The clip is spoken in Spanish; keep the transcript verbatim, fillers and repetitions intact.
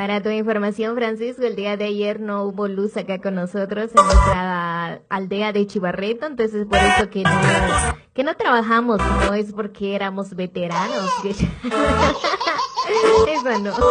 Para tu información, Francisco, el día de ayer no hubo luz acá con nosotros en nuestra aldea de Chivarreto, entonces por eso que no, que no trabajamos, no es porque éramos veteranos. Que... Eso no.